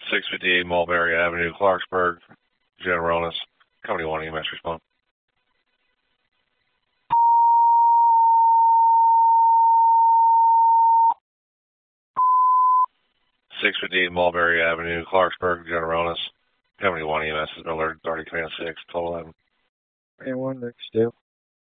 658 Mulberry Avenue, Clarksburg, Generonis. Company 1 EMS respond. 658 Mulberry Avenue, Clarksburg, Generonis. Company 1 EMS has been alerted. Authority Command 6, 1211. And 1 next step.